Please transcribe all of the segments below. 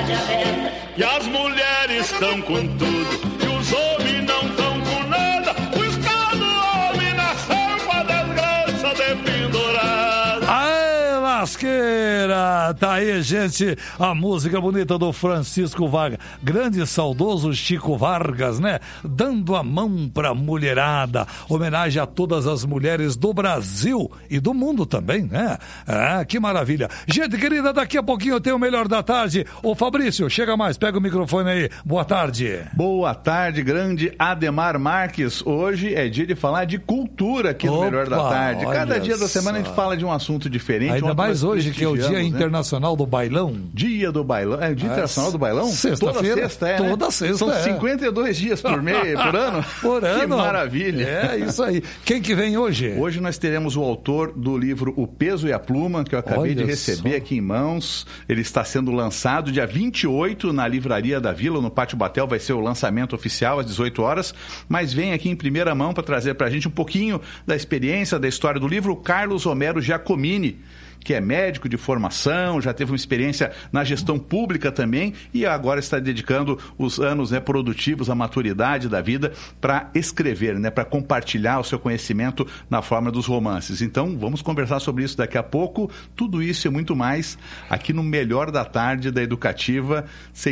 E as mulheres estão com tudo, e os homens não estão com nada. O Estado homem nasceu pra desgraça de pendurada. Aê, lasqueira! Tá aí, gente, a música bonita do Francisco Vargas. Grande e saudoso Chico Vargas, né? Dando a mão pra mulherada. Homenagem a todas as mulheres do Brasil e do mundo também, né? Ah, que maravilha. Gente querida, daqui a pouquinho eu tenho o Melhor da Tarde. Ô Fabrício, chega mais, pega o microfone aí. Boa tarde. Boa tarde, grande Ademar Marques. Hoje é dia de falar de cultura aqui no Melhor da Tarde. Cada dia da semana a gente fala de um assunto diferente. Ainda mais hoje, que é o Dia Internacional do Bailão. Dia do Bailão. É o Dia Internacional do Bailão? Sexta-feira. Toda sexta, Toda sexta, São 52 dias por ano. Por ano. Que maravilha. É, isso aí. Quem que vem hoje? Hoje nós teremos o autor do livro O Peso e a Pluma, que eu acabei de receber aqui em mãos. Ele está sendo lançado dia 28 na Livraria da Vila, no Pátio Batel. Vai ser o lançamento oficial às 18 horas. Mas vem aqui em primeira mão para trazer para a gente um pouquinho da experiência, da história do livro, o Carlos Homero Giacomini, que é médico de formação, já teve uma experiência na gestão pública também e agora está dedicando os anos, né, produtivos, a maturidade da vida para escrever, né, para compartilhar o seu conhecimento na forma dos romances. Então, vamos conversar sobre isso daqui a pouco. Tudo isso e muito mais aqui no Melhor da Tarde da Educativa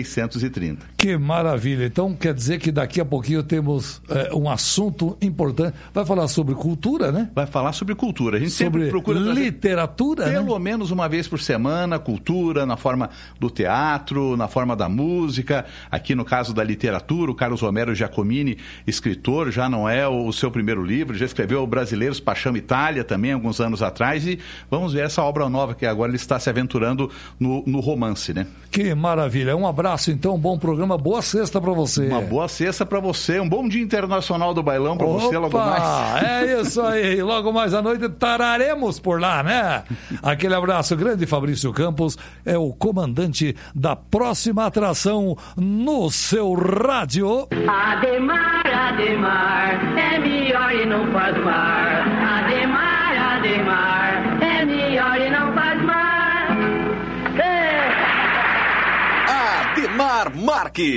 630. Que maravilha. Então, quer dizer que daqui a pouquinho temos um assunto importante. Vai falar sobre cultura, né? Vai falar sobre cultura. A gente sobre sempre procura literatura, né? Pelo menos uma vez por semana, cultura, na forma do teatro, na forma da música. Aqui no caso da literatura, o Carlos Homero Giacomini, escritor, já não é o seu primeiro livro, já escreveu Brasileiros, Paixão, Itália também, alguns anos atrás, e vamos ver essa obra nova que agora ele está se aventurando no romance, né? Que maravilha. Um abraço, então, um bom programa, boa sexta para você. Uma boa sexta para você, um bom Dia Internacional do Bailão para você logo mais. É isso aí, logo mais à noite tararemos por lá, né? Aquele abraço grande. Fabrício Campos é o comandante da próxima atração no seu rádio. Ademar, Ademar, é melhor e não faz mar. Ademar, Ademar, é melhor e não faz mar. Ademar Marques.